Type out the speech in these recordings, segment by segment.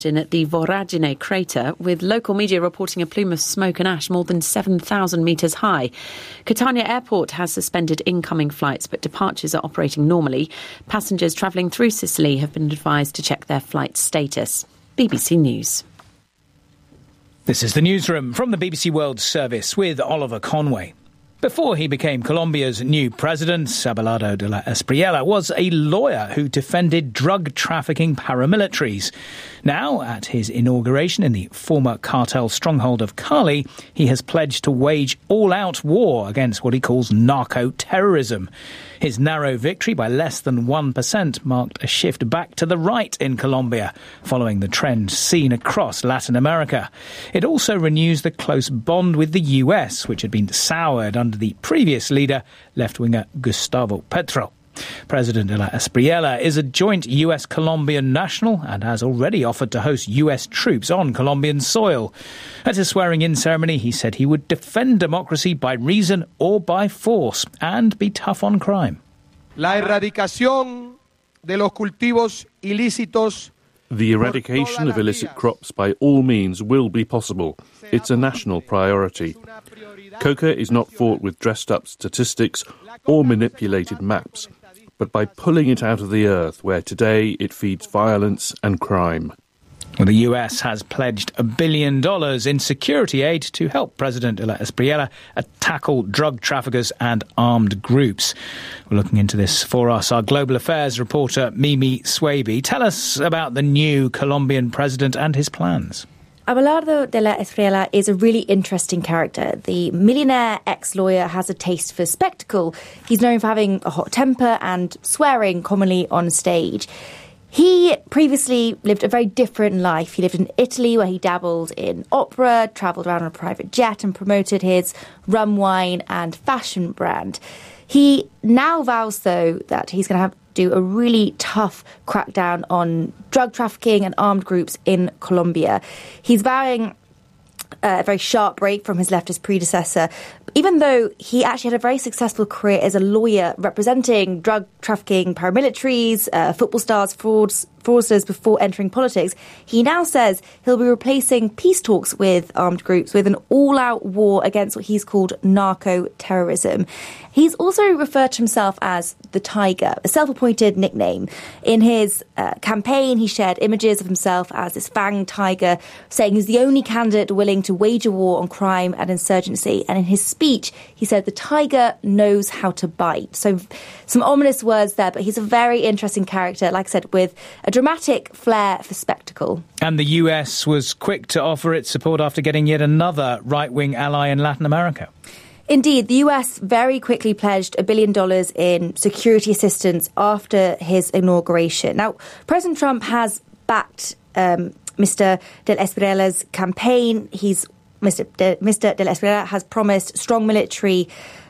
at the Voragine crater, with local media reporting a plume of smoke and ash more than 7,000 metres high. Catania Airport has suspended incoming flights, but departures are operating normally. Passengers travelling through Sicily have been advised to check their flight status. BBC News. This is the newsroom from the BBC World Service with Oliver Conway. Before he became Colombia's new president, Abelardo de la Espriella was a lawyer who defended drug-trafficking paramilitaries. Now, at his inauguration in the former cartel stronghold of Cali, he has pledged to wage all-out war against what he calls narco-terrorism. His narrow victory by less than 1% marked a shift back to the right in Colombia, following the trend seen across Latin America. It also renews the close bond with the US, which had been soured under the previous leader, left-winger Gustavo Petro. President de la Espriella is a joint US-Colombian national and has already offered to host US troops on Colombian soil. At his swearing-in ceremony, he said he would defend democracy by reason or by force and be tough on crime. La erradicación de los cultivos ilícitos. The eradication of illicit crops by all means will be possible. It's a national priority. Coca is not fought with dressed-up statistics or manipulated maps, but by pulling it out of the earth where today it feeds violence and crime. Well, the US has pledged $1 billion in security aid to help President de la Espriella tackle drug traffickers and armed groups. We're looking into this for us. Our global affairs reporter, Mimi Swaby. Tell us about the new Colombian president and his plans. Abelardo de la Espriella is a really interesting character. The millionaire ex-lawyer has a taste for spectacle. He's known for having a hot temper and swearing commonly on stage. He previously lived a very different life. He lived in Italy, where he dabbled in opera, travelled around on a private jet and promoted his rum, wine and fashion brand. He now vows, though, that he's going to do a really tough crackdown on drug trafficking and armed groups in Colombia. He's vowing a very sharp break from his leftist predecessor, even though he actually had a very successful career as a lawyer representing drug trafficking paramilitaries, football stars, fraudsters before entering politics. He now says he'll be replacing peace talks with armed groups with an all-out war against what he's called narco-terrorism. He's also referred to himself as the Tiger, a self-appointed nickname. In his campaign, he shared images of himself as this fanged tiger, saying he's the only candidate willing to wage a war on crime and insurgency. And in his speech, he said the tiger knows how to bite. So some ominous words there, but he's a very interesting character, like I said, with a dramatic flair for spectacle. And the US was quick to offer its support after getting yet another right-wing ally in Latin America. Indeed, the US very quickly pledged $1 billion in security assistance after his inauguration. Now, President Trump has backed Mr. de la Espriella's campaign. Mr. de la Espriella has promised strong military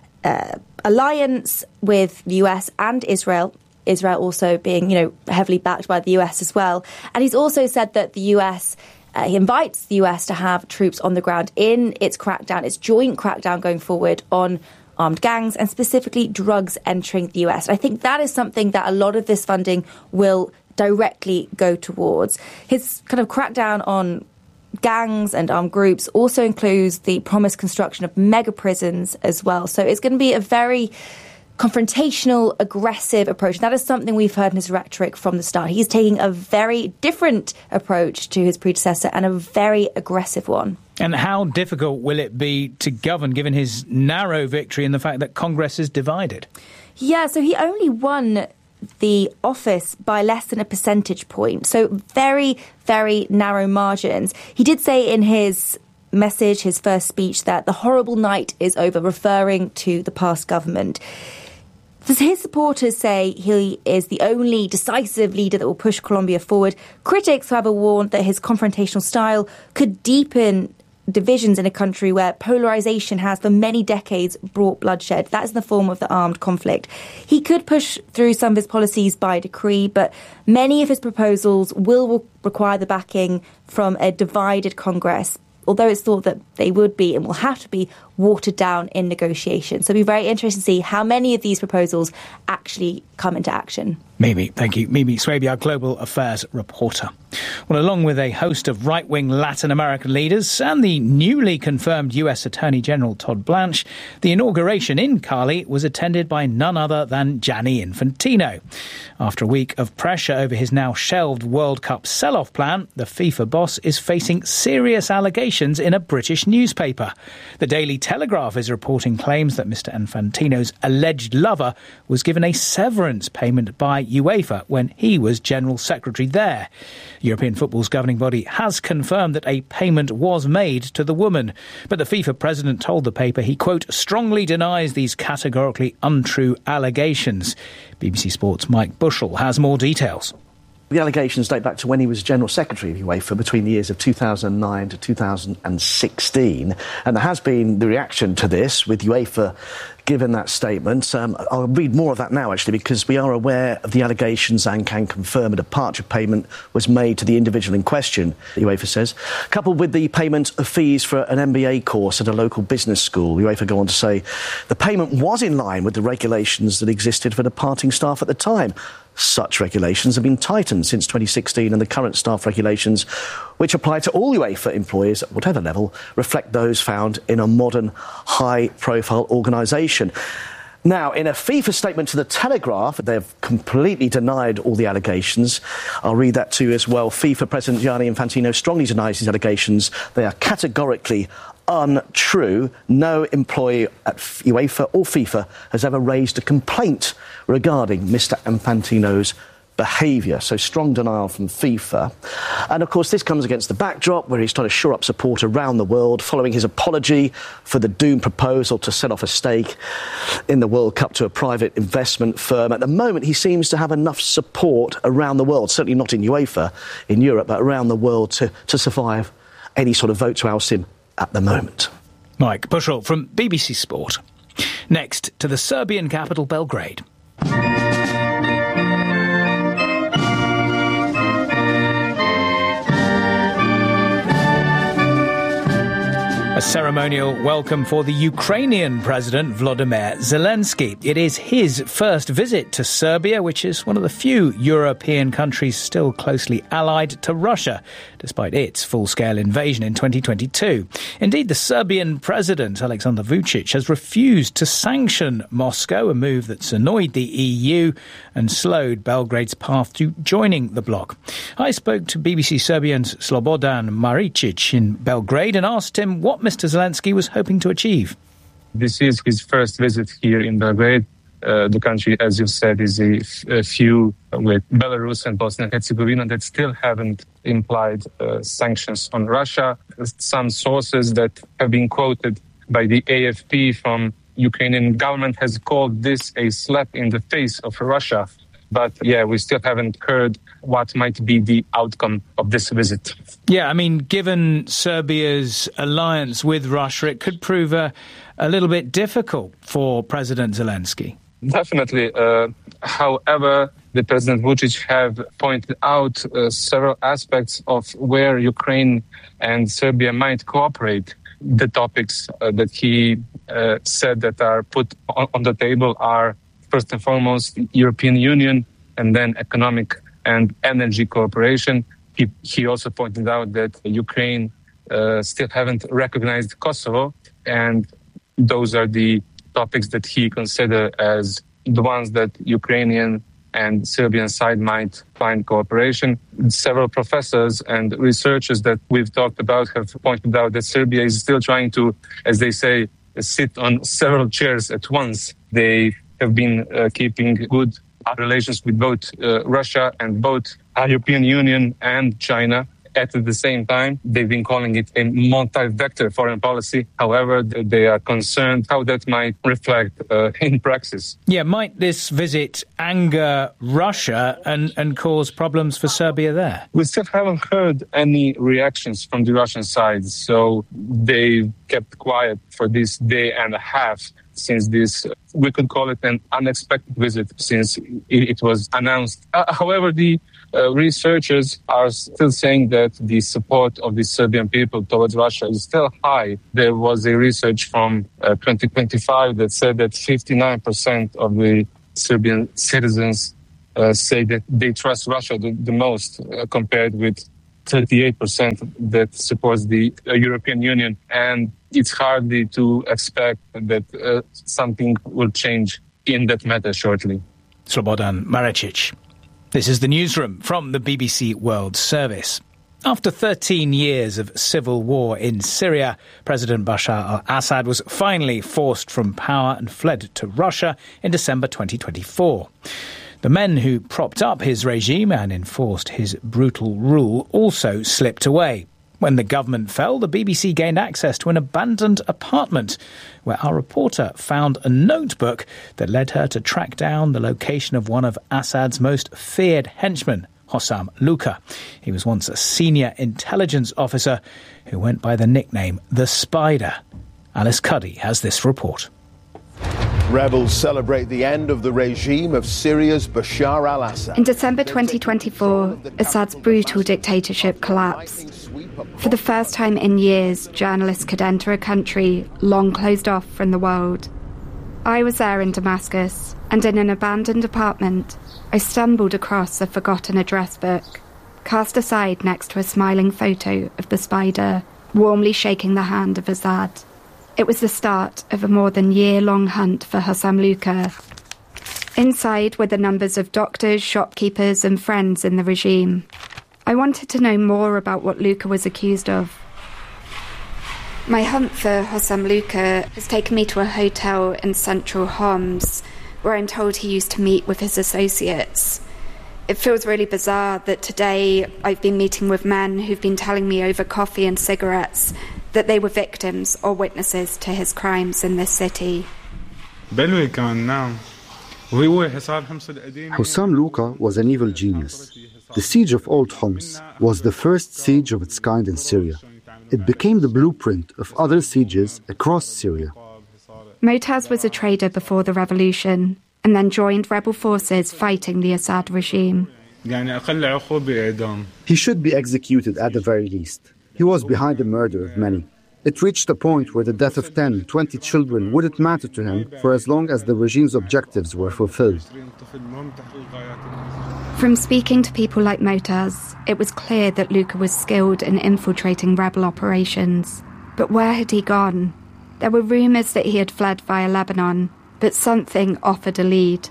alliance with the US and Israel. Israel also being, heavily backed by the US as well. And he's also said that the US, he invites the US to have troops on the ground in its crackdown, its joint crackdown going forward on armed gangs and specifically drugs entering the US. I think that is something that a lot of this funding will directly go towards. His kind of crackdown on gangs and armed groups also includes the promised construction of mega prisons as well. So it's going to be a very confrontational, aggressive approach. That is something we've heard in his rhetoric from the start. He's taking a very different approach to his predecessor and a very aggressive one. And how difficult will it be to govern, given his narrow victory and the fact that Congress is divided? Yeah, so he only won the office by less than a percentage point. So very, very narrow margins. He did say in his message, his first speech, that the horrible night is over, referring to the past government. His supporters say he is the only decisive leader that will push Colombia forward. Critics, however, warned that his confrontational style could deepen divisions in a country where polarisation has for many decades brought bloodshed. That is in the form of the armed conflict. He could push through some of his policies by decree, but many of his proposals will require the backing from a divided Congress, although it's thought that they would be and will have to be watered down in negotiations. So it'll be very interesting to see how many of these proposals actually come into action. Mimi, thank you. Mimi Swaby, our global affairs reporter. Well, along with a host of right-wing Latin American leaders and the newly confirmed US Attorney General Todd Blanche, the inauguration in Cali was attended by none other than Gianni Infantino. After a week of pressure over his now shelved World Cup sell-off plan, the FIFA boss is facing serious allegations in a British newspaper. The Daily Telegraph is reporting claims that Mr. Infantino's alleged lover was given a severance payment by UEFA when he was General Secretary there. European football's governing body has confirmed that a payment was made to the woman, but the FIFA president told the paper he, quote, strongly denies these categorically untrue allegations. BBC Sport's Mike Bushell has more details. The allegations date back to when he was General Secretary of UEFA between the years of 2009 to 2016. And there has been the reaction to this with UEFA given that statement. I'll read more of that now, actually, because we are aware of the allegations and can confirm a departure payment was made to the individual in question, UEFA says, coupled with the payment of fees for an MBA course at a local business school. UEFA go on to say the payment was in line with the regulations that existed for departing staff at the time. Such regulations have been tightened since 2016, and the current staff regulations, which apply to all UEFA employees at whatever level, reflect those found in a modern, high-profile organisation. Now, in a FIFA statement to the Telegraph, they've completely denied all the allegations. I'll read that to you as well. FIFA President Gianni Infantino strongly denies these allegations. They are categorically untrue. No employee at UEFA or FIFA has ever raised a complaint regarding Mr. Infantino's behaviour. So strong denial from FIFA. And of course this comes against the backdrop where he's trying to shore up support around the world following his apology for the doomed proposal to sell off a stake in the World Cup to a private investment firm. At the moment he seems to have enough support around the world, certainly not in UEFA, in Europe, but around the world to survive any sort of vote to oust him at the moment. Mike Bushell from BBC Sport. Next to the Serbian capital, Belgrade. A ceremonial welcome for the Ukrainian President Volodymyr Zelensky. It is his first visit to Serbia, which is one of the few European countries still closely allied to Russia, despite its full-scale invasion in 2022. Indeed, the Serbian President, Alexander Vučić, has refused to sanction Moscow, a move that's annoyed the EU and slowed Belgrade's path to joining the bloc. I spoke to BBC Serbian's Slobodan Maričić in Belgrade and asked him what Mr. Zelensky was hoping to achieve. This is his first visit here in Belgrade. The country, as you said, is a few with Belarus and Bosnia and Herzegovina that still haven't implied sanctions on Russia. Some sources that have been quoted by the AFP from Ukrainian government has called this a slap in the face of Russia. But, yeah, we still haven't heard what might be the outcome of this visit. Yeah, I mean, given Serbia's alliance with Russia, it could prove a little bit difficult for President Zelensky. Definitely. However, the President Vučić have pointed out several aspects of where Ukraine and Serbia might cooperate. The topics that he said that are put on the table are, first and foremost, European Union, and then economic and energy cooperation. He also pointed out that Ukraine still haven't recognized Kosovo, and those are the topics that he considered as the ones that Ukrainian and Serbian side might find cooperation. Several professors and researchers that we've talked about have pointed out that Serbia is still trying to, as they say, sit on several chairs at once. They have been keeping good relations with both Russia and both European Union and China. At the same time, they've been calling it a multi-vector foreign policy. However, they are concerned how that might reflect in practice. Yeah, might this visit anger Russia and cause problems for Serbia there? We still haven't heard any reactions from the Russian side, so they kept quiet for this day and a half since this, we could call it an unexpected visit since it was announced. However, the researchers are still saying that the support of the Serbian people towards Russia is still high. There was a research from 2025 that said that 59% of the Serbian citizens say that they trust Russia the most, compared with 38% that supports the European Union. And it's hardly to expect that something will change in that matter shortly. Slobodan Marecic. This is the newsroom from the BBC World Service. After 13 years of civil war in Syria, President Bashar al-Assad was finally forced from power and fled to Russia in December 2024. The men who propped up his regime and enforced his brutal rule also slipped away. When the government fell, the BBC gained access to an abandoned apartment where our reporter found a notebook that led her to track down the location of one of Assad's most feared henchmen, Hossam Luka. He was once a senior intelligence officer who went by the nickname The Spider. Alice Cuddy has this report. Rebels celebrate the end of the regime of Syria's Bashar al-Assad. In December 2024, Assad's brutal dictatorship collapsed. For the first time in years, journalists could enter a country long closed off from the world. I was there in Damascus, and in an abandoned apartment, I stumbled across a forgotten address book, cast aside next to a smiling photo of the Spider, warmly shaking the hand of Assad. It was the start of a more than year-long hunt for Hossam Luka. Inside were the numbers of doctors, shopkeepers and friends in the regime. I wanted to know more about what Luka was accused of. My hunt for Hossam Luka has taken me to a hotel in central Homs, where I'm told he used to meet with his associates. It feels really bizarre that today I've been meeting with men who've been telling me over coffee and cigarettes that they were victims or witnesses to his crimes in this city. Hossam Luka was an evil genius. The siege of Old Homs was the first siege of its kind in Syria. It became the blueprint of other sieges across Syria. Motaz was a trader before the revolution and then joined rebel forces fighting the Assad regime. He should be executed at the very least. He was behind the murder of many. It reached a point where the death of 10, 20 children wouldn't matter to him for as long as the regime's objectives were fulfilled. From speaking to people like Motaz, it was clear that Luka was skilled in infiltrating rebel operations. But where had he gone? There were rumours that he had fled via Lebanon, but something offered a lead.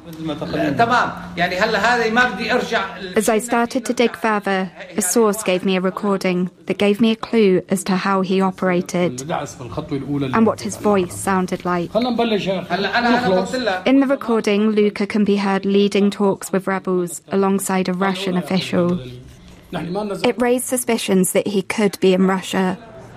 As I started to dig further, a source gave me a recording that gave me a clue as to how he operated and what his voice sounded like. In the recording, Luka can be heard leading talks with rebels alongside a Russian official. It raised suspicions that he could be in Russia.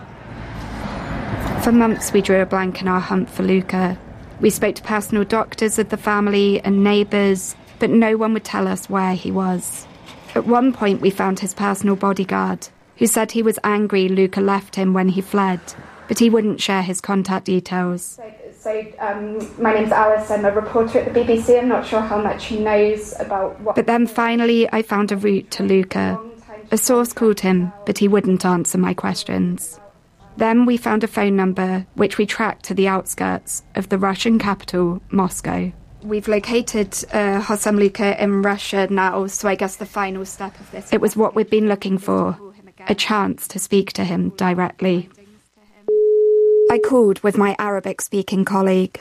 For months we drew a blank in our hunt for Luka. We spoke to personal doctors of the family and neighbours, but no one would tell us where he was. At one point we found his personal bodyguard, who said he was angry Luka left him when he fled, but he wouldn't share his contact details. My name's Alice, I'm a reporter at the BBC. I'm not sure how much he knows about what... But then finally I found a route to Luka. A source called him, but he wouldn't answer my questions. Then we found a phone number, which we tracked to the outskirts of the Russian capital, Moscow. We've located Hossam Luka in Russia now, so I guess the final step of this... It was what we'd been looking for, a chance to speak to him directly. I called with my Arabic-speaking colleague.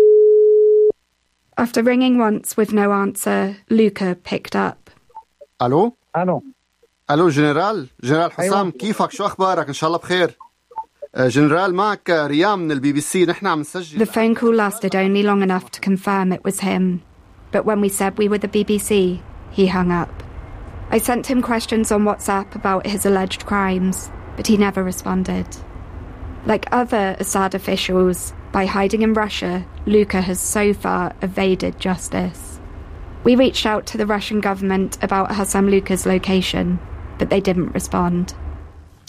After ringing once with no answer, Luka picked up. Hello? Hello, General Hossam, كيفك شو أخبارك إن شاء الله بخير. جنرال معك ريام من الBBC نحن عم نسجل. The phone call lasted only long enough to confirm it was him. But when we said we were the BBC, he hung up. I sent him questions on WhatsApp about his alleged crimes, but he never responded. Like other Assad officials, by hiding in Russia, Luka has so far evaded justice. We reached out to the Russian government about Hossam Luka's location, but they didn't respond.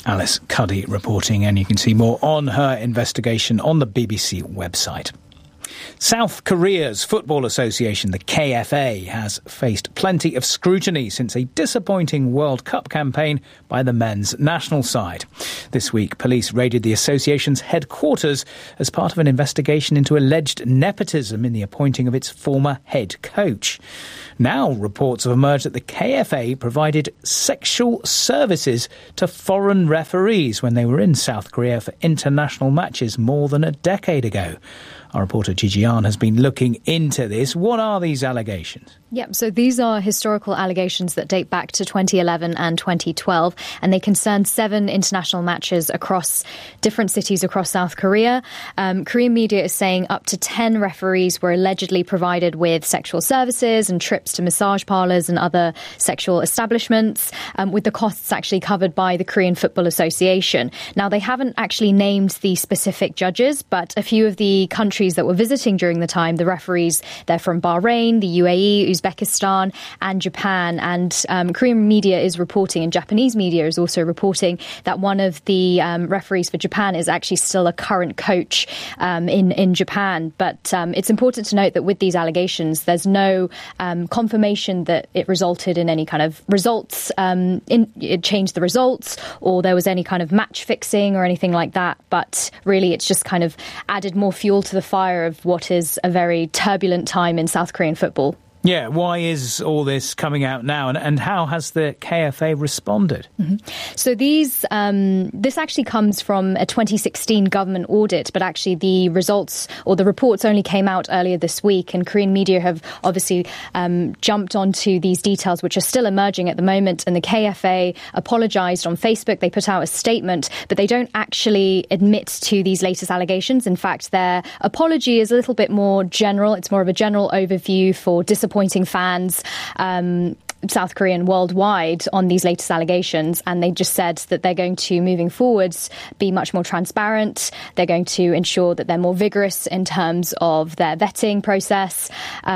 Alice Cuddy reporting, and you can see more on her investigation on the BBC website. South Korea's Football Association, the KFA, has faced plenty of scrutiny since a disappointing World Cup campaign by the men's national side. This week, police raided the association's headquarters as part of an investigation into alleged nepotism in the appointing of its former head coach. Now, reports have emerged that the KFA provided sexual services to foreign referees when they were in South Korea for international matches more than a decade ago. Our reporter Gigi Ahn has been looking into this. What are these allegations? Yep, so these are historical allegations that date back to 2011 and 2012, and they concern 7 international matches across different cities across South Korea. Korean media is saying up to 10 referees were allegedly provided with sexual services and trips to massage parlours and other sexual establishments, with the costs actually covered by the Korean Football Association. Now, they haven't actually named the specific judges, but a few of the countries that were visiting during the time, the referees, they're from Bahrain, the UAE, Uzbekistan and Japan. And Korean media is reporting, and Japanese media is also reporting, that one of the referees for Japan is actually still a current coach in Japan. But it's important to note that with these allegations, there's no confirmation that it resulted in any kind of results, it changed the results, or there was any kind of match fixing or anything like that. But really, it's just kind of added more fuel to the fire of what is a very turbulent time in South Korean football. Yeah, why is all this coming out now, and how has the KFA responded? Mm-hmm. So this actually comes from a 2016 government audit, but actually the results or the reports only came out earlier this week, and Korean media have obviously jumped onto these details, which are still emerging at the moment, and the KFA apologised on Facebook. They put out a statement, but they don't actually admit to these latest allegations. In fact, their apology is a little bit more general. It's more of a general overview for disappointing fans, South Korean worldwide, on these latest allegations, and they just said that they're going to, moving forwards, be much more transparent. They're going to ensure that they're more vigorous in terms of their vetting process.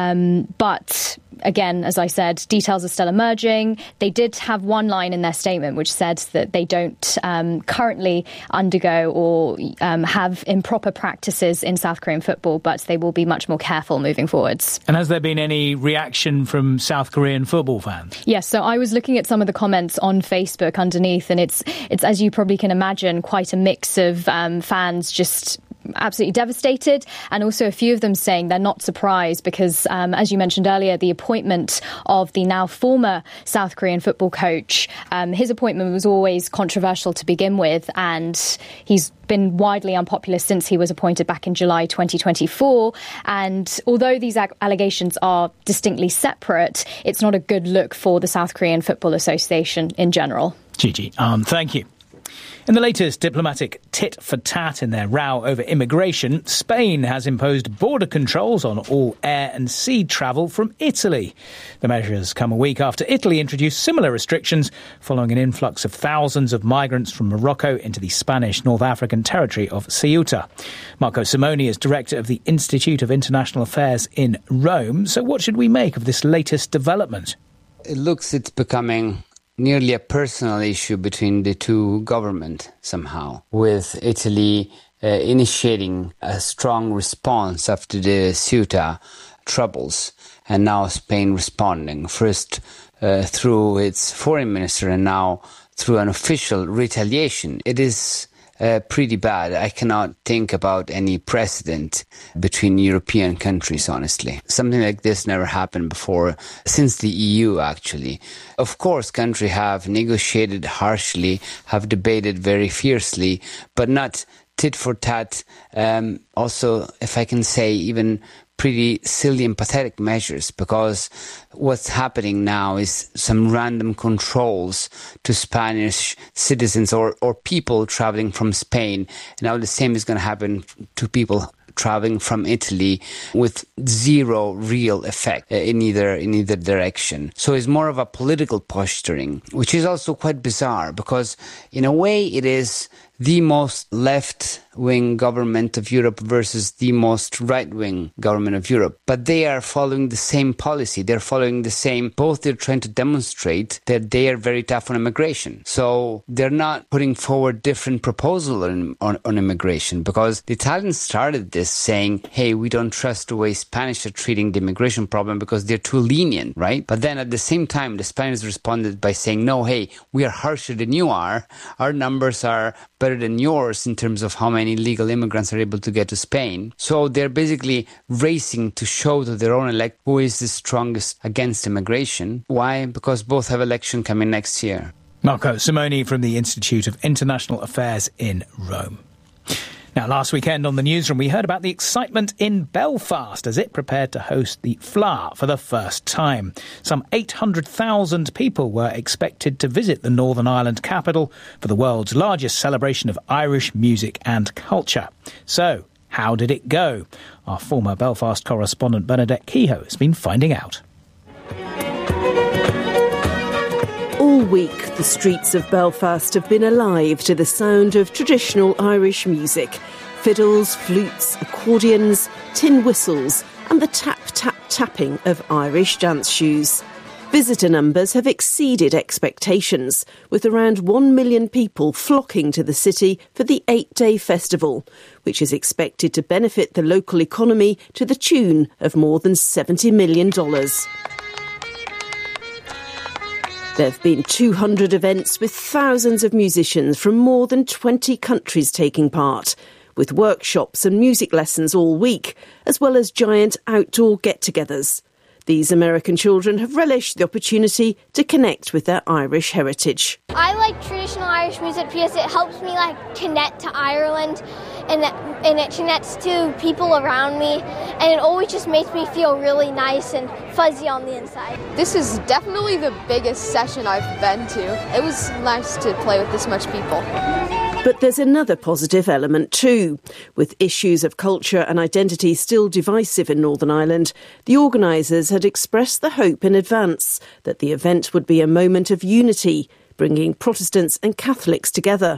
But again, as I said, details are still emerging. They did have one line in their statement which said that they don't currently undergo or have improper practices in South Korean football, but they will be much more careful moving forwards. And has there been any reaction from South Korean football fans? Yes, so I was looking at some of the comments on Facebook underneath, and it's as you probably can imagine, quite a mix of fans just absolutely devastated, and also a few of them saying they're not surprised because, as you mentioned earlier, the appointment of the now former South Korean football coach, his appointment was always controversial to begin with, and he's been widely unpopular since he was appointed back in July 2024. And although these allegations are distinctly separate, it's not a good look for the South Korean Football Association in general. Gigi, thank you. In the latest diplomatic tit-for-tat in their row over immigration, Spain has imposed border controls on all air and sea travel from Italy. The measures come a week after Italy introduced similar restrictions following an influx of thousands of migrants from Morocco into the Spanish North African territory of Ceuta. Marco Simoni is director of the Institute of International Affairs in Rome. So what should we make of this latest development? It's becoming nearly a personal issue between the two governments somehow, with Italy initiating a strong response after the Ceuta troubles, and now Spain responding, first through its foreign minister and now through an official retaliation. It is pretty bad. I cannot think about any precedent between European countries, honestly. Something like this never happened before, since the EU, actually. Of course, countries have negotiated harshly, have debated very fiercely, but not tit for tat. Also, if I can say, even pretty silly and pathetic measures, because what's happening now is some random controls to Spanish citizens or people traveling from Spain. And now the same is going to happen to people traveling from Italy, with zero real effect in either direction. So it's more of a political posturing, which is also quite bizarre, because in a way it is the most left-wing government of Europe versus the most right-wing government of Europe. But they are following the same policy. They're following the same, both they're trying to demonstrate that they are very tough on immigration. So they're not putting forward different proposals on immigration, because the Italians started this saying, hey, we don't trust the way Spanish are treating the immigration problem because they're too lenient, right? But then at the same time, the Spaniards responded by saying, no, hey, we are harsher than you are. Our numbers are better than yours in terms of how many legal immigrants are able to get to Spain. So they're basically racing to show to their own elect who is the strongest against immigration. Why? Because both have election coming next year. Marco Simoni from the Institute of International Affairs in Rome. Now, last weekend on the Newsroom, we heard about the excitement in Belfast as it prepared to host the FLA for the first time. Some 800,000 people were expected to visit the Northern Ireland capital for the world's largest celebration of Irish music and culture. So, how did it go? Our former Belfast correspondent Bernadette Kehoe has been finding out. All week, the streets of Belfast have been alive to the sound of traditional Irish music. Fiddles, flutes, accordions, tin whistles and the tap-tap-tapping of Irish dance shoes. Visitor numbers have exceeded expectations, with around 1 million people flocking to the city for the 8-day festival, which is expected to benefit the local economy to the tune of more than $70 million. There have been 200 events with thousands of musicians from more than 20 countries taking part, with workshops and music lessons all week, as well as giant outdoor get-togethers. These American children have relished the opportunity to connect with their Irish heritage. I like traditional Irish music because it helps me connect to Ireland and it connects to people around me, and it always just makes me feel really nice and fuzzy on the inside. This is definitely the biggest session I've been to. It was nice to play with this much people. But there's another positive element too. With issues of culture and identity still divisive in Northern Ireland, the organisers had expressed the hope in advance that the event would be a moment of unity, bringing Protestants and Catholics together.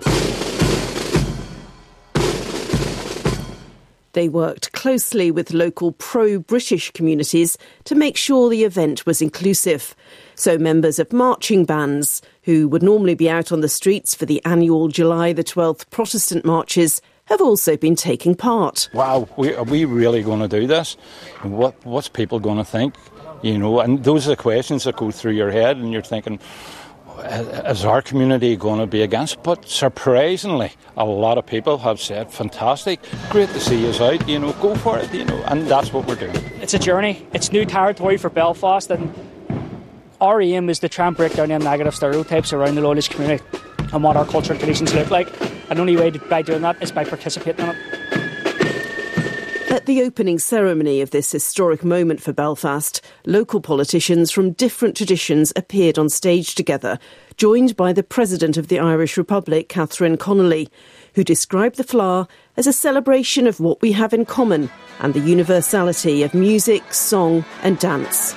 They worked closely with local pro-British communities to make sure the event was inclusive. So members of marching bands, who would normally be out on the streets for the annual July the 12th Protestant marches, have also been taking part. Wow, are we really going to do this? What's people going to think? You know, and those are the questions that go through your head, and you're thinking, is our community going to be against? But surprisingly, a lot of people have said, fantastic, great to see us out, you know, go for it, you know, and that's what we're doing. It's a journey. It's new territory for Belfast, and our aim is to try and break down the negative stereotypes around the Lowlands community and what our culture and traditions look like. And the only way by doing that is by participating in it. At the opening ceremony of this historic moment for Belfast, local politicians from different traditions appeared on stage together, joined by the President of the Irish Republic, Catherine Connolly, who described the FLA as a celebration of what we have in common and the universality of music, song and dance.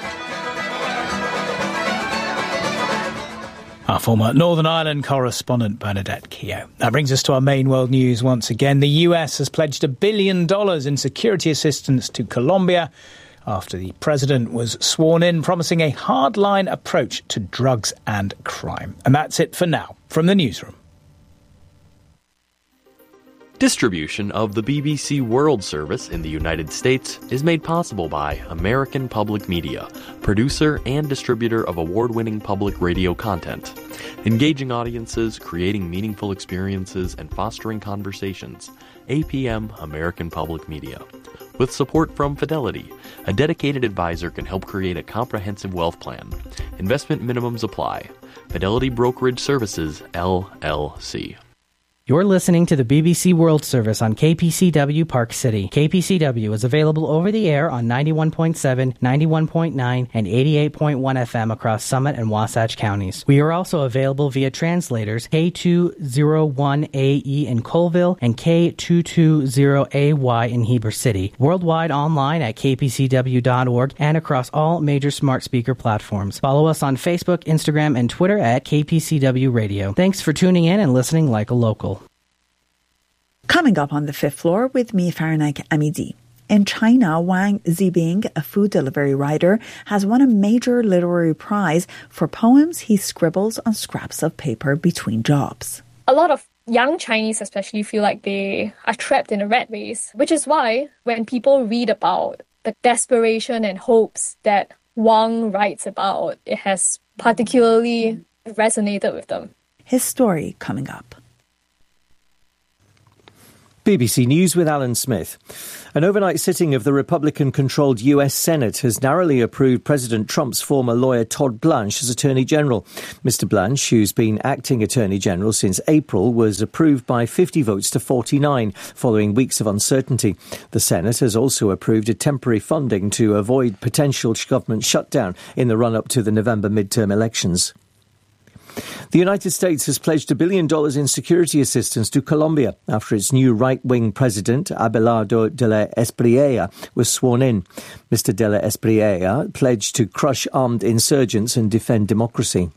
Our former Northern Ireland correspondent Bernadette Kehoe. That brings us to our main world news once again. The US has pledged $1 billion in security assistance to Colombia after the president was sworn in, promising a hardline approach to drugs and crime. And that's it for now from the Newsroom. Distribution of the BBC World Service in the United States is made possible by American Public Media, producer and distributor of award-winning public radio content. Engaging audiences, creating meaningful experiences, and fostering conversations. APM American Public Media. With support from Fidelity, a dedicated advisor can help create a comprehensive wealth plan. Investment minimums apply. Fidelity Brokerage Services, LLC. You're listening to the BBC World Service on KPCW Park City. KPCW is available over the air on 91.7, 91.9, and 88.1 FM across Summit and Wasatch counties. We are also available via translators K201AE in Colville and K220AY in Heber City. Worldwide online at kpcw.org and across all major smart speaker platforms. Follow us on Facebook, Instagram, and Twitter at KPCW Radio. Thanks for tuning in and listening like a local. Coming up on the fifth floor with me, Farnack Amidi. In China, Wang Zibing, a food delivery writer, has won a major literary prize for poems he scribbles on scraps of paper between jobs. A lot of young Chinese especially feel like they are trapped in a rat race, which is why when people read about the desperation and hopes that Wang writes about, it has particularly resonated with them. His story coming up. BBC News with Alan Smith. An overnight sitting of the Republican-controlled US Senate has narrowly approved President Trump's former lawyer Todd Blanche as Attorney General. Mr. Blanche, who's been acting Attorney General since April, was approved by 50 votes to 49, following weeks of uncertainty. The Senate has also approved a temporary funding to avoid potential government shutdown in the run-up to the November midterm elections. The United States has pledged $1 billion in security assistance to Colombia after its new right-wing president, Abelardo de la Espriella, was sworn in. Mr. de la Espriella pledged to crush armed insurgents and defend democracy.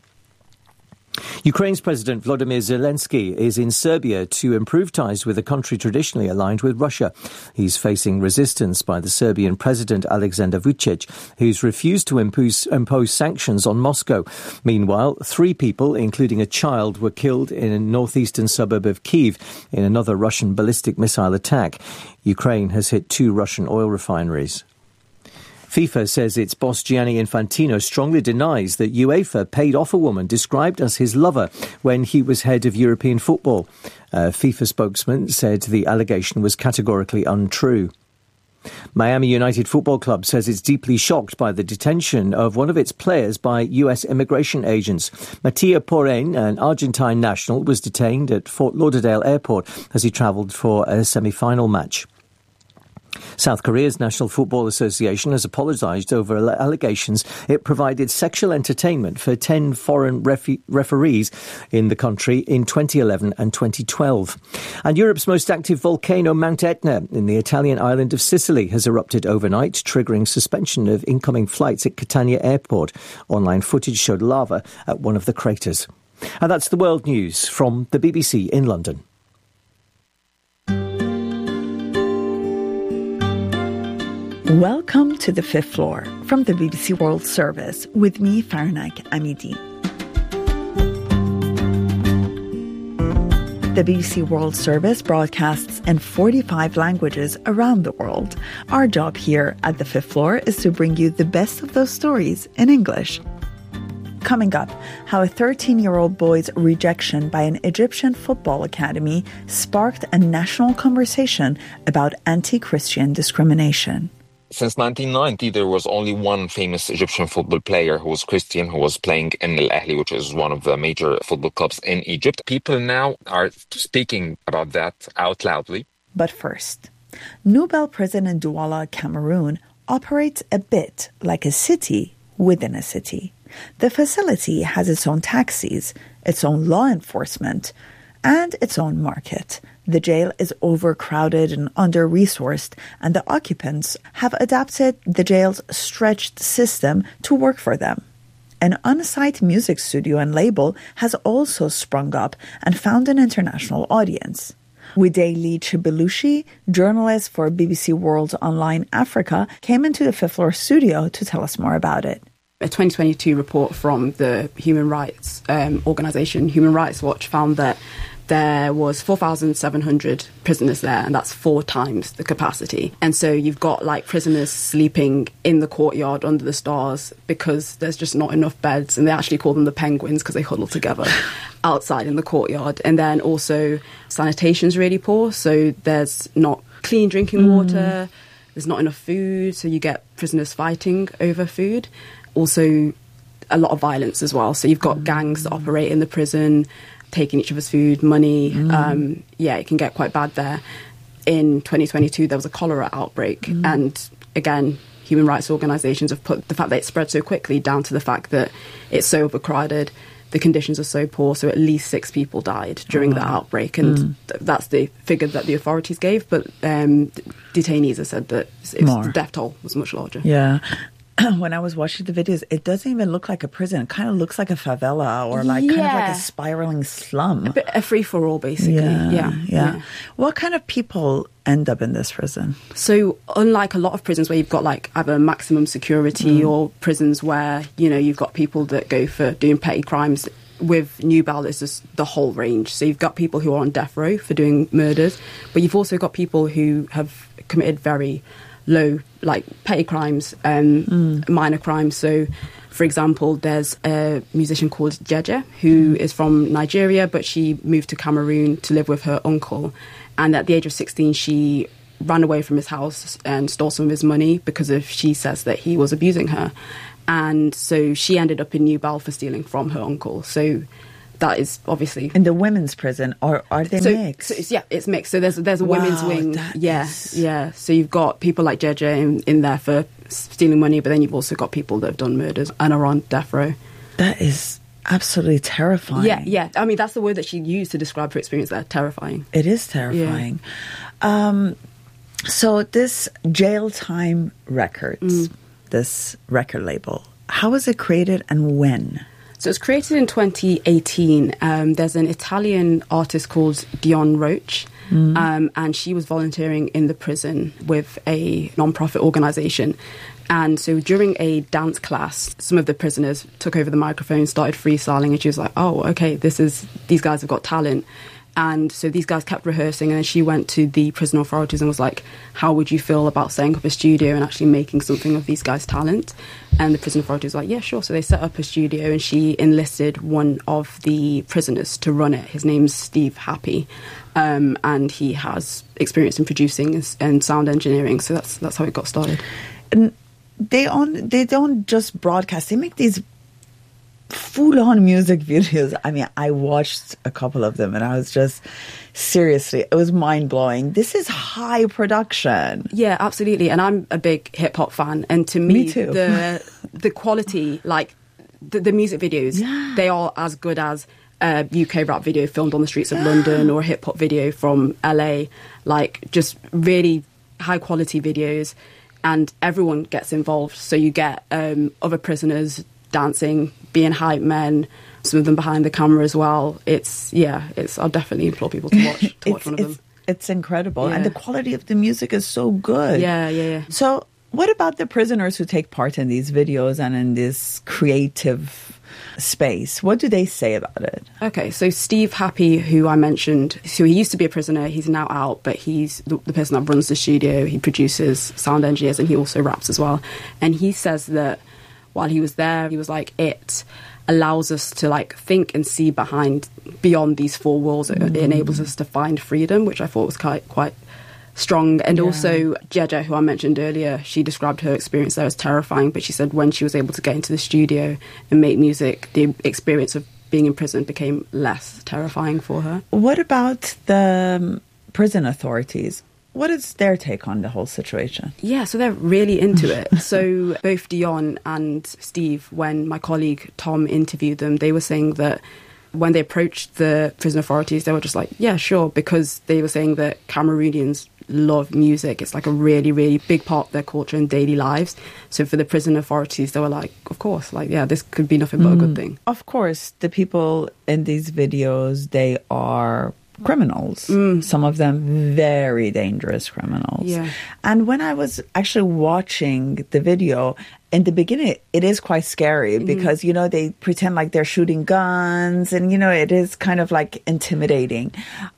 Ukraine's President Volodymyr Zelensky is in Serbia to improve ties with a country traditionally aligned with Russia. He's facing resistance by the Serbian President Alexander Vučić, who's refused to impose sanctions on Moscow. Meanwhile, 3 people, including a child, were killed in a northeastern suburb of Kyiv in another Russian ballistic missile attack. Ukraine has hit 2 Russian oil refineries. FIFA says its boss Gianni Infantino strongly denies that UEFA paid off a woman described as his lover when he was head of European football. A FIFA spokesman said the allegation was categorically untrue. Miami United Football Club says it's deeply shocked by the detention of one of its players by U.S. immigration agents. Matia Porén, an Argentine national, was detained at Fort Lauderdale Airport as he travelled for a semi-final match. South Korea's National Football Association has apologised over allegations it provided sexual entertainment for 10 foreign referees in the country in 2011 and 2012. And Europe's most active volcano, Mount Etna, in the Italian island of Sicily, has erupted overnight, triggering suspension of incoming flights at Catania Airport. Online footage showed lava at one of the craters. And that's the world news from the BBC in London. Welcome to the fifth floor from the BBC World Service with me, Farnack Amidi. The BBC World Service broadcasts in 45 languages around the world. Our job here at the fifth floor is to bring you the best of those stories in English. Coming up, how a 13-year-old boy's rejection by an Egyptian football academy sparked a national conversation about anti-Christian discrimination. Since 1990, there was only one famous Egyptian football player who was Christian, who was playing in Al Ahly, which is one of the major football clubs in Egypt. People now are speaking about that out loudly. But first, Nubel Prison in Douala, Cameroon, operates a bit like a city within a city. The facility has its own taxis, its own law enforcement, and its own market. The jail is overcrowded and under-resourced, and the occupants have adapted the jail's stretched system to work for them. An on-site music studio and label has also sprung up and found an international audience. Wideli Chibelushi, journalist for BBC World Online Africa, came into the fifth floor studio to tell us more about it. A 2022 report from the human rights organisation Human Rights Watch found that there was 4,700 prisoners there, and that's 4 times the capacity. And so you've got like prisoners sleeping in the courtyard under the stars because there's just not enough beds, and they actually call them the penguins because they huddle together outside in the courtyard. And then also sanitation's really poor, so there's not clean drinking water, there's not enough food, so you get prisoners fighting over food. Also a lot of violence as well, so you've got gangs that operate in the prison, taking each other's food, money. It can get quite bad there. In 2022, there was a cholera outbreak. And again, human rights organisations have put the fact that it spread so quickly down to the fact that it's so overcrowded, the conditions are so poor, so at least 6 people died during that outbreak. And that's the figure that the authorities gave. But detainees have said that the death toll was much larger. Yeah. when I was watching the videos, it doesn't even look like a prison. It kind of looks like a favela or kind of like a spiraling slum. A free-for-all, basically. Yeah. What kind of people end up in this prison? So unlike a lot of prisons where you've got like either maximum security or prisons where, you've got people that go for doing petty crimes, with New Bell, it's just the whole range. So you've got people who are on death row for doing murders, but you've also got people who have committed very low, like petty crimes, minor crimes. So, for example, there's a musician called Jeje who is from Nigeria, but she moved to Cameroon to live with her uncle. And at the age of 16, she ran away from his house and stole some of his money because she says that he was abusing her. And so she ended up in New Bell for stealing from her uncle. So that is obviously in the women's prison, or are they mixed? So it's mixed. So there's a women's wing. Yeah. So you've got people like Jeje in there for stealing money, but then you've also got people that have done murders and are on death row. That is absolutely terrifying. Yeah. I mean, that's the word that she used to describe her experience there. Terrifying. It is terrifying. Yeah. So this Jail Time Records. This record label. How was it created and when? So it was created in 2018. There's an Italian artist called Dion Roach, and she was volunteering in the prison with a non-profit organisation. And so during a dance class, some of the prisoners took over the microphone, started freestyling, and she was like, oh, okay, these guys have got talent. And so these guys kept rehearsing, and then she went to the prison authorities and was like, how would you feel about setting up a studio and actually making something of these guys' talent? And the prison authorities were like, yeah, sure. So they set up a studio, and she enlisted one of the prisoners to run it. His name's Steve Happy, and he has experience in producing and sound engineering. So that's how it got started. And they don't just broadcast. They make these full-on music videos. I mean, I watched a couple of them and I was just, seriously, it was mind-blowing. This is high production. Yeah, absolutely. And I'm a big hip-hop fan. And to me too. the quality, like the music videos, they are as good as a UK rap video filmed on the streets of London or a hip-hop video from LA. Like, just really high-quality videos. And everyone gets involved. So you get other prisoners dancing, being hype men, some of them behind the camera as well. I'll definitely implore people to watch one of them. It's incredible. Yeah. And the quality of the music is so good. Yeah. So what about the prisoners who take part in these videos and in this creative space? What do they say about it? Okay, so Steve Happy, who I mentioned, so he used to be a prisoner, he's now out, but he's the person that runs the studio, he produces, sound engineers, and he also raps as well. And he says that while he was there, he was like, it allows us to like think and see beyond these four walls. It enables us to find freedom, which I thought was quite strong. And also Jeje, who I mentioned earlier, she described her experience there as terrifying, but she said when she was able to get into the studio and make music, the experience of being in prison became less terrifying for her. What about the prison authorities? What is their take on the whole situation? Yeah, so they're really into it. So both Dion and Steve, when my colleague Tom interviewed them, they were saying that when they approached the prison authorities, they were just like, yeah, sure, because they were saying that Cameroonians love music. It's like a really, really big part of their culture and daily lives. So for the prison authorities, they were like, of course, like, yeah, this could be nothing but a good thing. Of course, the people in these videos, they are criminals. Some of them very dangerous criminals. Yeah. And when I was actually watching the video, in the beginning, it is quite scary because, they pretend like they're shooting guns and, it is kind of like intimidating.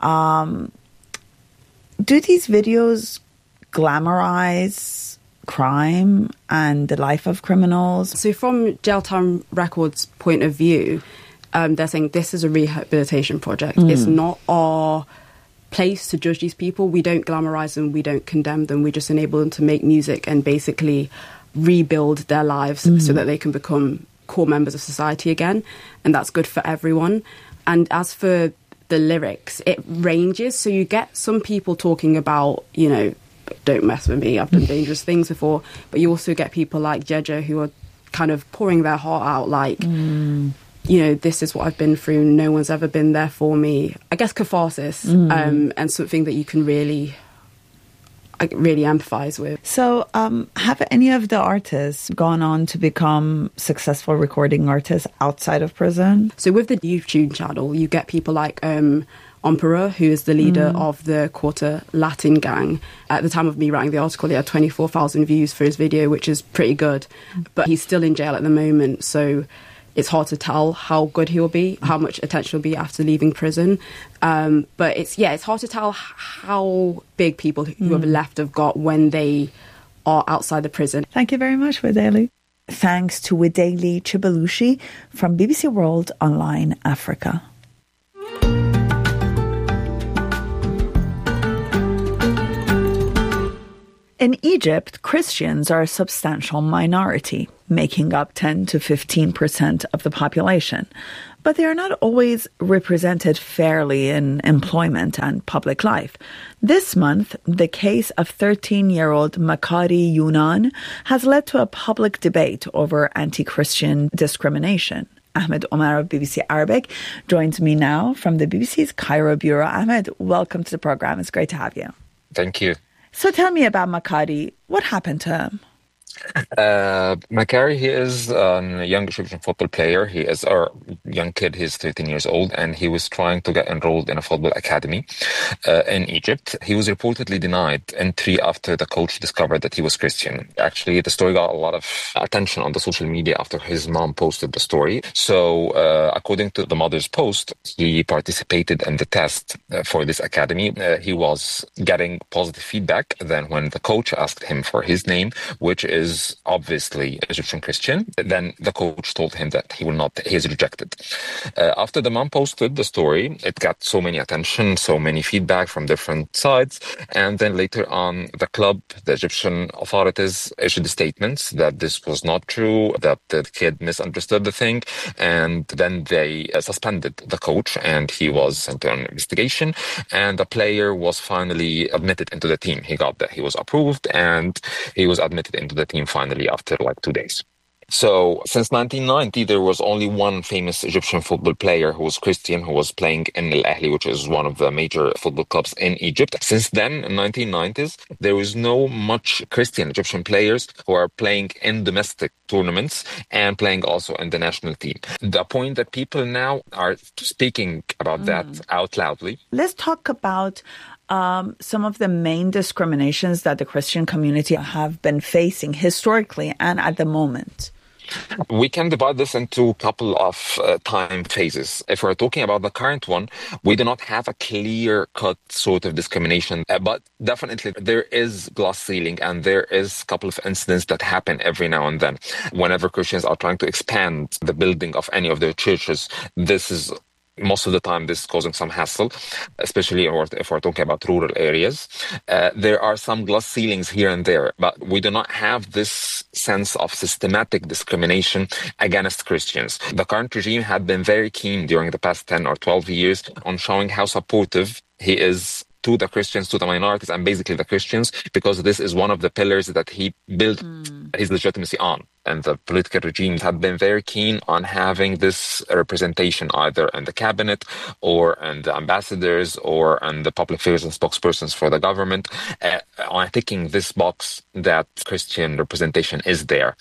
Do these videos glamorize crime and the life of criminals? So from Jail Time Records' point of view, they're saying this is a rehabilitation project. It's not our place to judge these people. We don't glamorize them. We don't condemn them. We just enable them to make music and basically rebuild their lives so that they can become core members of society again. And that's good for everyone. And as for the lyrics, it ranges. So you get some people talking about, don't mess with me, I've done dangerous things before. But you also get people like Jeje who are kind of pouring their heart out like... this is what I've been through. No one's ever been there for me. I guess catharsis and something that you can really I really empathise with. So have any of the artists gone on to become successful recording artists outside of prison? So with the YouTube channel, you get people like Emperor, who is the leader of the Quarter Latin gang. At the time of me writing the article, he had 24,000 views for his video, which is pretty good. But he's still in jail at the moment, so it's hard to tell how good he will be, how much attention will be after leaving prison. But it's hard to tell how big people who have left have got when they are outside the prison. Thank you very much, Wedeli. Thanks to Wedeli Chibalushi from BBC World Online Africa. In Egypt, Christians are a substantial minority, making up 10 to 15% of the population. But they are not always represented fairly in employment and public life. This month, the case of 13-year-old Makari Yunan has led to a public debate over anti-Christian discrimination. Ahmed Omar of BBC Arabic joins me now from the BBC's Cairo bureau. Ahmed, welcome to the program. It's great to have you. Thank you. So tell me about Makari. What happened to him? Makari, he is a young Egyptian football player. He is a young kid. He's 13 years old, and he was trying to get enrolled in a football academy in Egypt. He was reportedly denied entry after the coach discovered that he was Christian. Actually, the story got a lot of attention on the social media after his mom posted the story. So, according to the mother's post, he participated in the test for this academy. He was getting positive feedback. Then when the coach asked him for his name, which is obviously Egyptian Christian, then the coach told him that he is rejected. After the mom posted the story, it got so many attention, so many feedback from different sides. And then later on, the club, the Egyptian authorities issued statements that this was not true, that the kid misunderstood the thing. And then they suspended the coach, and he was sent to an investigation. And the player was finally admitted into the team. He was approved, and he was admitted into the team finally after 2 days. So since 1990, there was only one famous Egyptian football player who was Christian, who was playing in Al Ahly, which is one of the major football clubs in Egypt. Since then, in the 1990s, there was no much Christian Egyptian players who are playing in domestic tournaments and playing also in the national team. The point that people now are speaking about that out loudly. Let's talk about some of the main discriminations that the Christian community have been facing historically and at the moment. We can divide this into a couple of time phases. If we're talking about the current one, we do not have a clear-cut sort of discrimination, but definitely there is glass ceiling, and there is a couple of incidents that happen every now and then. Whenever Christians are trying to expand the building of any of their churches, most of the time, this is causing some hassle, especially if we're talking about rural areas. There are some glass ceilings here and there, but we do not have this sense of systematic discrimination against Christians. The current regime had been very keen during the past 10 or 12 years on showing how supportive he is to the Christians, to the minorities, and basically the Christians, because this is one of the pillars that he built his legitimacy on. And the political regimes have been very keen on having this representation either in the cabinet or in the ambassadors or in the public figures and spokespersons for the government, on ticking this box that Christian representation is there.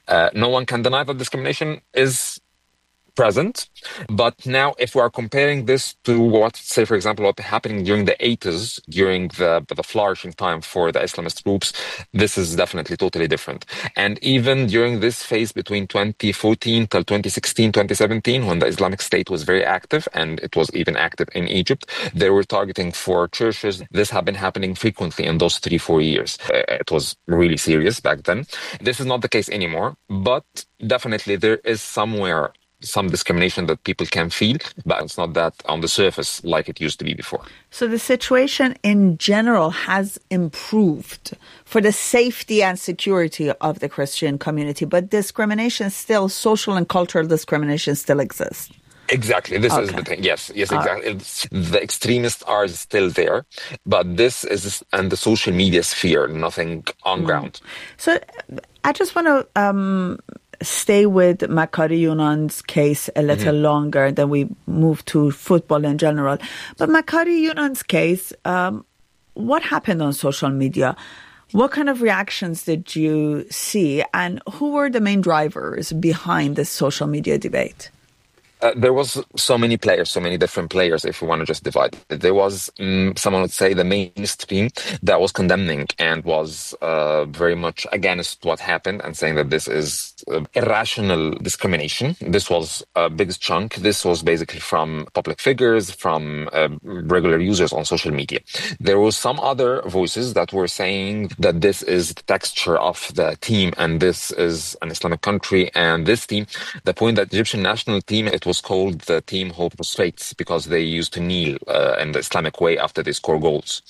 No one can deny that discrimination is present, but now if we are comparing this to what happening during the 80s, during the flourishing time for the Islamist groups, this is definitely totally different. And even during this phase between 2014 till 2016, 2017, when the Islamic State was very active, and it was even active in Egypt, they were targeting for churches. This had been happening frequently in those 3-4 years. It was really serious back then. This is not the case anymore, but definitely there is somewhere some discrimination that people can feel, but it's not that on the surface like it used to be before. So the situation in general has improved for the safety and security of the Christian community, but discrimination still, social and cultural discrimination still exists. Exactly. This is the thing. Yes, exactly. The extremists are still there, but this is in the social media sphere, nothing on ground. So I just want to stay with Makari Yunan's case a little longer, then we move to football in general. But Makari Yunan's case, what happened on social media? What kind of reactions did you see, and who were the main drivers behind this social media debate? There was so many players, so many different players, if we want to just divide it. There was, someone would say, the mainstream that was condemning and was very much against what happened and saying that this is irrational discrimination. This was a biggest chunk. This was basically from public figures, from regular users on social media. There was some other voices that were saying that this is the texture of the team and this is an Islamic country. And this team, the point that the Egyptian national team, it was called the team who prostrates because they used to kneel in the Islamic way after they score goals.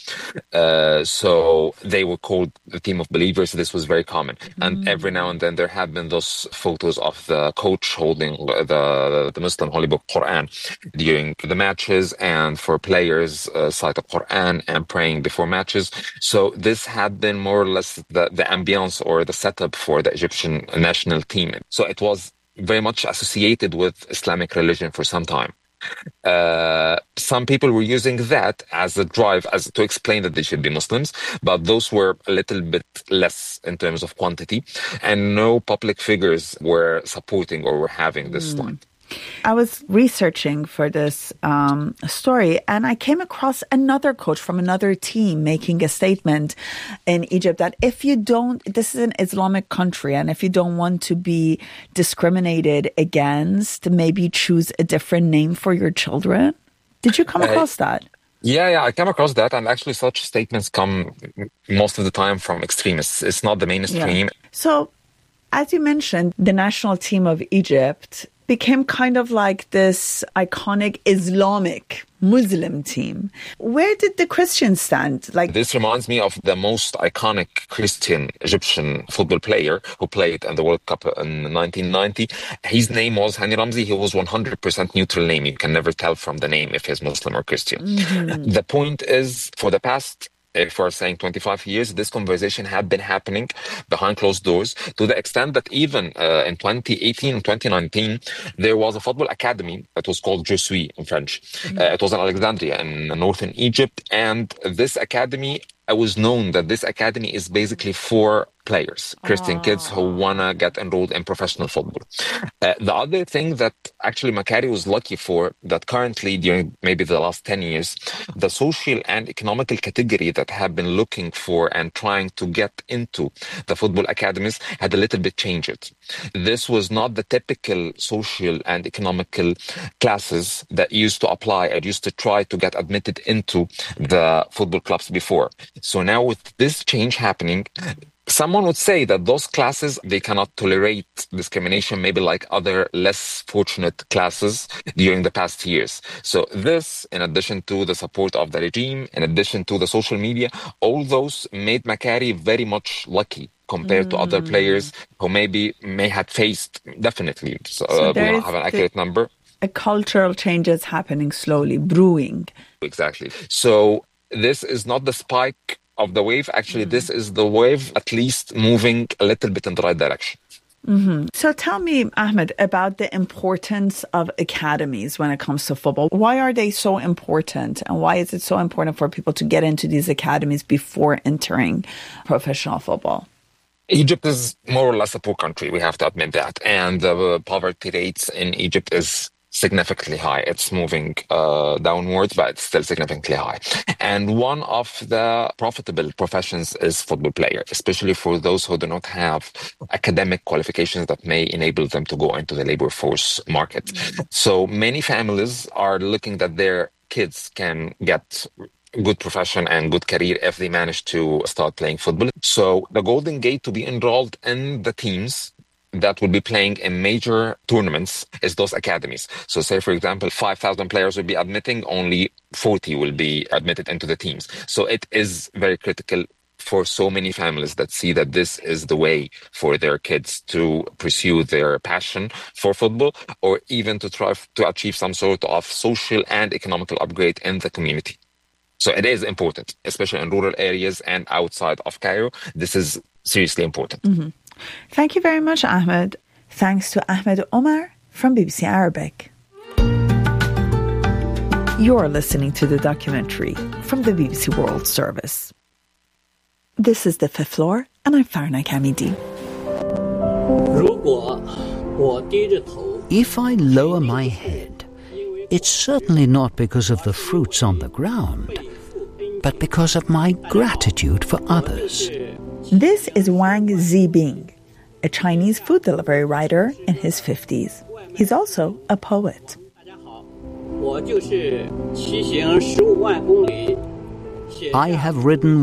So they were called the team of believers. This was very common. And every now and then there have been those photos of the coach holding the Muslim Holy Book Quran during the matches, and for players cite the Quran and praying before matches. So this had been more or less the ambience or the setup for the Egyptian national team. So it was very much associated with Islamic religion for some time. Some people were using that as a drive, as to explain that they should be Muslims, but those were a little bit less in terms of quantity, and no public figures were supporting or were having this line. I was researching for this story, and I came across another coach from another team making a statement in Egypt that if you don't, this is an Islamic country, and if you don't want to be discriminated against, maybe choose a different name for your children. Did you come across that? Yeah, I came across that, and actually such statements come most of the time from extremists. It's not the mainstream. Yeah. So, as you mentioned, the national team of Egypt became kind of like this iconic Islamic Muslim team. Where did the Christians stand? This reminds me of the most iconic Christian Egyptian football player who played in the World Cup in 1990. His name was Hani Ramzi. He was 100% neutral name. You can never tell from the name if he's Muslim or Christian. Mm-hmm. The point is, for the past, if we're saying 25 years, this conversation had been happening behind closed doors, to the extent that even in 2018 and 2019, there was a football academy that was called Je Suis in French. Mm-hmm. It was in Alexandria in northern Egypt. And this academy, it was known that this academy is basically for players, Christian kids who want to get enrolled in professional football. The other thing that actually Macari was lucky for, that currently during maybe the last 10 years, the social and economical category that have been looking for and trying to get into the football academies had a little bit changed. This was not the typical social and economical classes that used to apply and used to try to get admitted into the football clubs before. So now with this change happening, someone would say that those classes, they cannot tolerate discrimination, maybe like other less fortunate classes during the past years. So this, in addition to the support of the regime, in addition to the social media, all those made Macari very much lucky compared to other players who may have faced, definitely, so we don't have an accurate number. A cultural change is happening slowly, brewing. Exactly. So this is not the spike of the wave. Actually, this is the wave at least moving a little bit in the right direction. Mm-hmm. So tell me, Ahmed, about the importance of academies when it comes to football. Why are they so important, and why is it so important for people to get into these academies before entering professional football? Egypt is more or less a poor country, we have to admit that. And the poverty rates in Egypt is significantly high. It's moving downwards, but it's still significantly high. And one of the profitable professions is football player, especially for those who do not have academic qualifications that may enable them to go into the labor force market. Mm-hmm. So many families are looking that their kids can get good profession and good career if they manage to start playing football. So the golden gate to be enrolled in the teams that will be playing in major tournaments is those academies. So say, for example, 5,000 players will be admitting, only 40 will be admitted into the teams. So it is very critical for so many families that see that this is the way for their kids to pursue their passion for football, or even to try to achieve some sort of social and economical upgrade in the community. So it is important, especially in rural areas and outside of Cairo. This is seriously important. Mm-hmm. Thank you very much, Ahmed. Thanks to Ahmed Omar from BBC Arabic. You're listening to the documentary from the BBC World Service. This is The Fifth Floor, and I'm Farna Kamidi. If I lower my head, it's certainly not because of the fruits on the ground, but because of my gratitude for others. This is Wang Zibing, a Chinese food delivery writer in his 50s. He's also a poet. I have ridden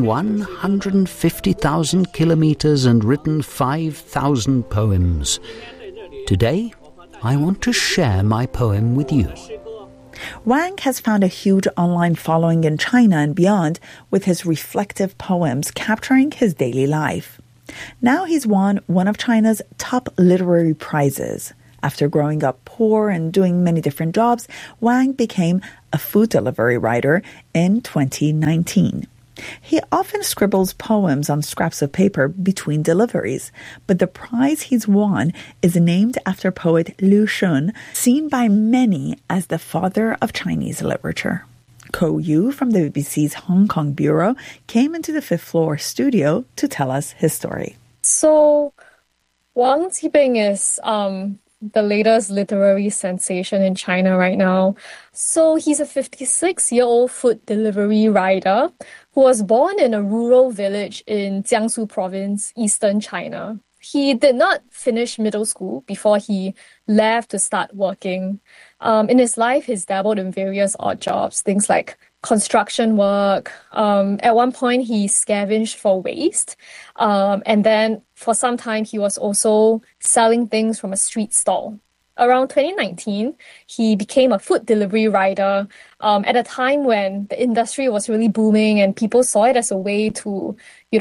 150,000 kilometers and written 5,000 poems. Today, I want to share my poem with you. Wang has found a huge online following in China and beyond with his reflective poems capturing his daily life. Now he's won one of China's top literary prizes. After growing up poor and doing many different jobs, Wang became a food delivery writer in 2019. He often scribbles poems on scraps of paper between deliveries, but the prize he's won is named after poet Liu Shun, seen by many as the father of Chinese literature. Ko Yu from the BBC's Hong Kong bureau came into the Fifth Floor studio to tell us his story. So, Wang Zibing is the latest literary sensation in China right now. So he's a 56-year-old food delivery rider who was born in a rural village in Jiangsu province, eastern China. He did not finish middle school before he left to start working. In his life, he's dabbled in various odd jobs, things like construction work. At one point, he scavenged for waste. And then for some time, he was also selling things from a street stall. Around 2019, he became a food delivery rider at a time when the industry was really booming and people saw it as a way to,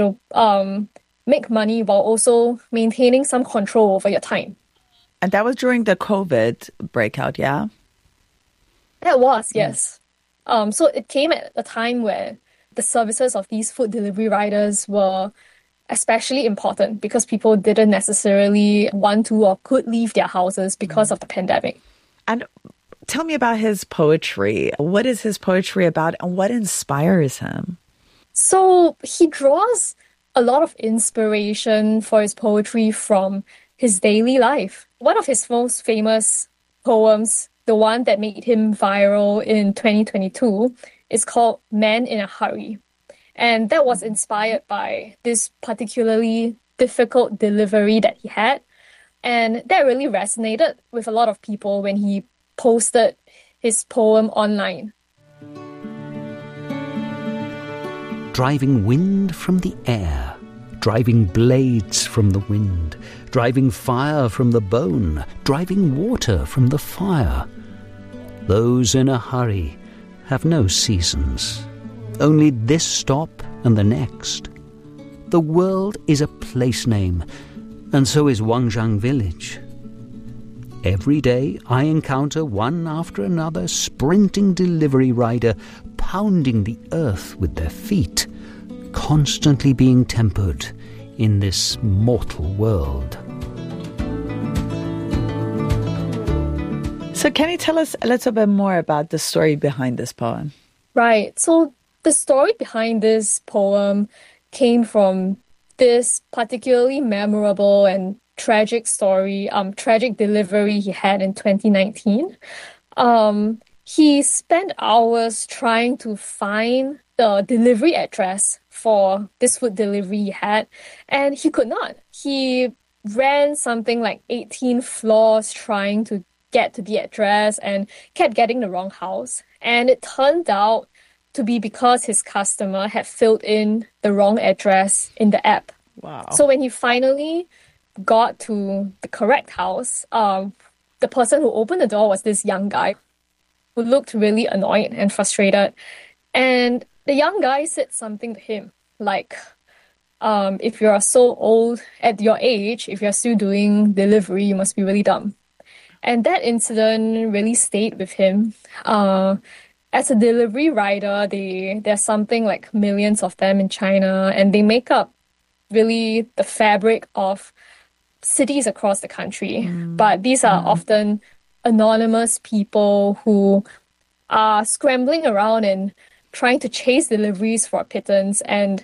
make money while also maintaining some control over your time. And that was during the COVID breakout, yeah? That was, yes. So it came at a time where the services of these food delivery riders were especially important because people didn't necessarily want to or could leave their houses because of the pandemic. And tell me about his poetry. What is his poetry about and what inspires him? So he draws a lot of inspiration for his poetry from his daily life. One of his most famous poems, the one that made him viral in 2022, is called Man in a Hurry. And that was inspired by this particularly difficult delivery that he had. And that really resonated with a lot of people when he posted his poem online. Driving wind from the air, driving blades from the wind, driving fire from the bone, driving water from the fire. Those in a hurry have no seasons, only this stop and the next. The world is a place name, and so is Wangjiang village. Every day I encounter one after another sprinting delivery rider pounding the earth with their feet, constantly being tempered in this mortal world. So can you tell us a little bit more about the story behind this poem? Right. So the story behind this poem came from this particularly memorable and tragic story, tragic delivery he had in 2019. He spent hours trying to find the delivery address for this food delivery he had, and he could not. He ran something like 18 floors trying to get to the address and kept getting the wrong house. And it turned out to be because his customer had filled in the wrong address in the app. Wow. So when he finally got to the correct house, the person who opened the door was this young guy who looked really annoyed and frustrated. And the young guy said something to him like, if you're so old at your age, if you're still doing delivery, you must be really dumb. And that incident really stayed with him. As a delivery rider, there's something like millions of them in China, and they make up really the fabric of cities across the country. But these are often anonymous people who are scrambling around and trying to chase deliveries for a pittance and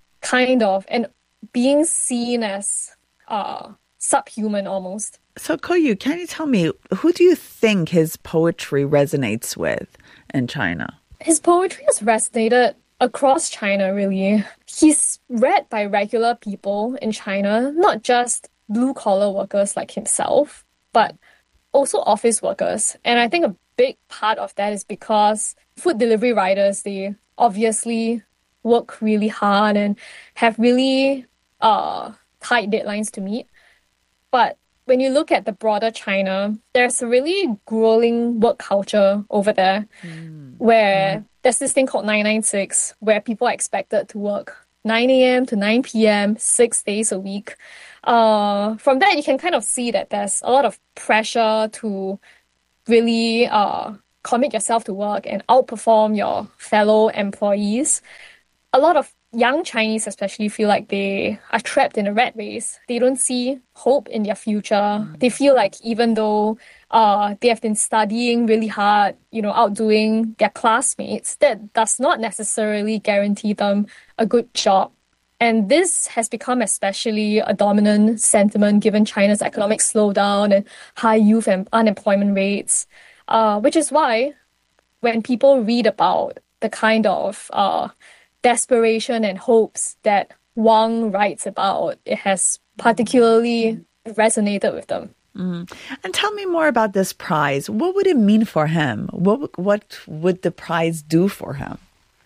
being seen as subhuman almost. So, Koyu, can you tell me, who do you think his poetry resonates with in China? His poetry has resonated across China, really. He's read by regular people in China, not just blue-collar workers like himself, but also office workers. And I think a big part of that is because food delivery riders, they obviously work really hard and have really tight deadlines to meet. But when you look at the broader China, there's a really grueling work culture over there where there's this thing called 996, where people are expected to work 9 a.m. to 9 p.m., 6 days a week. From that, you can kind of see that there's a lot of pressure to really commit yourself to work and outperform your fellow employees. A lot of young Chinese especially feel like they are trapped in a rat race. They don't see hope in their future. They feel like even though they have been studying really hard, outdoing their classmates, that does not necessarily guarantee them a good job. And this has become especially a dominant sentiment given China's economic slowdown and high youth and unemployment rates, which is why when people read about the kind of desperation and hopes that Wang writes about, it has particularly resonated with them. And tell me more about this prize. What would it mean for him? What would the prize do for him?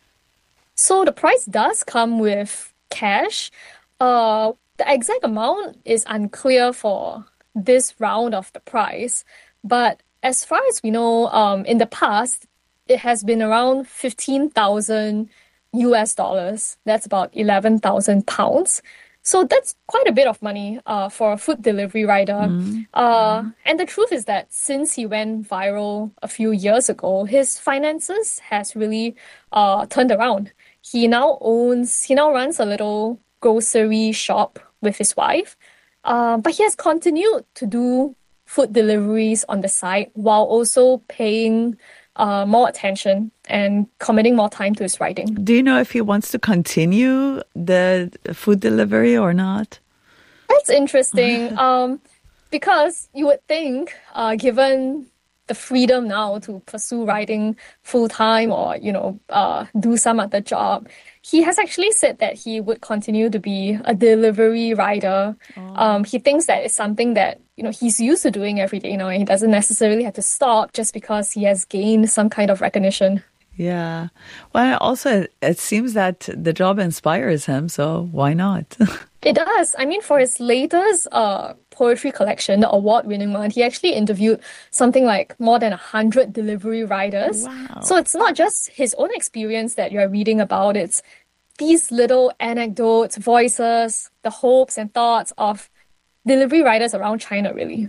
So the prize does come with cash. The exact amount is unclear for this round of the prize. But as far as we know, in the past, it has been around 15,000 US dollars. That's about 11,000 pounds. So that's quite a bit of money for a food delivery rider. And the truth is that since he went viral a few years ago, his finances has really turned around. He now runs a little grocery shop with his wife, but he has continued to do food deliveries on the side while also paying more attention and committing more time to his writing. Do you know if he wants to continue the food delivery or not? That's interesting because you would think, given the freedom now to pursue writing full-time or, do some other job, he has actually said that he would continue to be a delivery rider. He thinks that it's something that, he's used to doing every day now, and he doesn't necessarily have to stop just because he has gained some kind of recognition. Yeah. Well, also, it seems that the job inspires him, so why not? It does. I mean, for his latest poetry collection, the award-winning one, he actually interviewed something like more than 100 delivery riders. Wow. So it's not just his own experience that you're reading about. It's these little anecdotes, voices, the hopes and thoughts of delivery riders around China, really.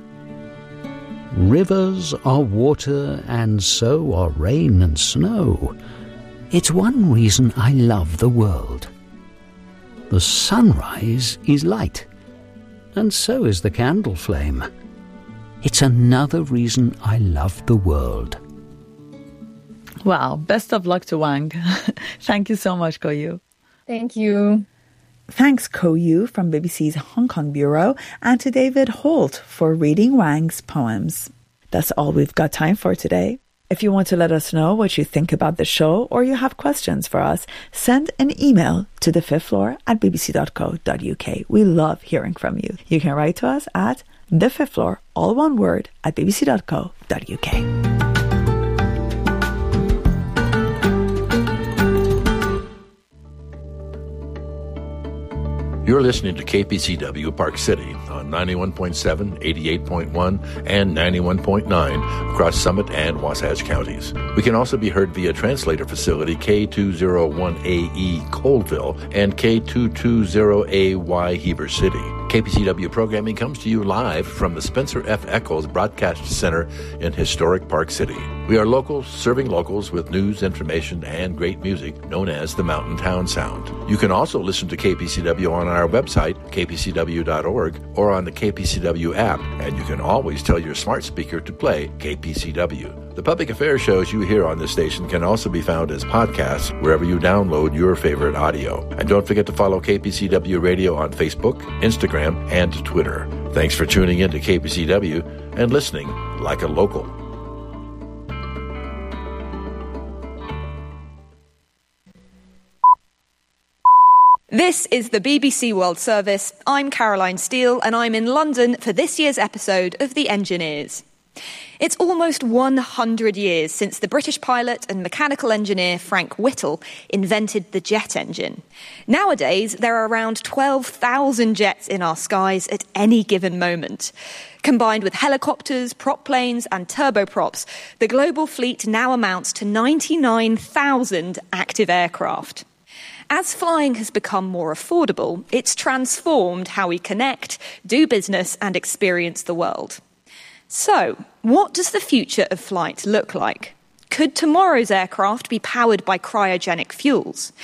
Rivers are water, and so are rain and snow. It's one reason I love the world. The sunrise is light, and so is the candle flame. It's another reason I love the world. Wow, best of luck to Wang. Thank you so much, Koyu. Thank you. Thanks, Koyu from BBC's Hong Kong Bureau, and to David Holt for reading Wang's poems. That's all we've got time for today. If you want to let us know what you think about the show or you have questions for us, send an email to thefifthfloor@bbc.co.uk. We love hearing from you. You can write to us at thefifthfloor, all one word, @bbc.co.uk. You're listening to KPCW Park City on 91.7, 88.1, and 91.9 across Summit and Wasatch counties. We can also be heard via translator facility K201AE Colville and K220AY Heber City. KPCW programming comes to you live from the Spencer F. Eccles Broadcast Center in historic Park City. We are locals serving locals with news, information, and great music known as the Mountain Town Sound. You can also listen to KPCW on our website, kpcw.org, or on the KPCW app, and you can always tell your smart speaker to play KPCW. The public affairs shows you hear on this station can also be found as podcasts wherever you download your favorite audio. And don't forget to follow KPCW Radio on Facebook, Instagram, and Twitter. Thanks for tuning in to KPCW and listening like a local. This is the BBC World Service. I'm Caroline Steele, and I'm in London for this year's episode of The Engineers. It's almost 100 years since the British pilot and mechanical engineer Frank Whittle invented the jet engine. Nowadays, there are around 12,000 jets in our skies at any given moment. Combined with helicopters, prop planes and turboprops, the global fleet now amounts to 99,000 active aircraft. As flying has become more affordable, it's transformed how we connect, do business and experience the world. So, what does the future of flight look like? Could tomorrow's aircraft be powered by cryogenic fuels?